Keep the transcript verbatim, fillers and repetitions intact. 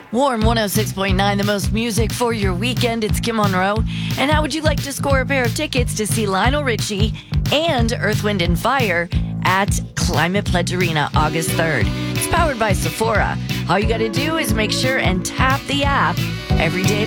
Warm one oh six point nine, the most music for your weekend. It's Kim Monroe. And how would you like to score a pair of tickets to see Lionel Richie and Earth, Wind and Fire at Climate Pledge Arena August third? It's powered by Sephora. All you got to do is make sure and tap the app every day to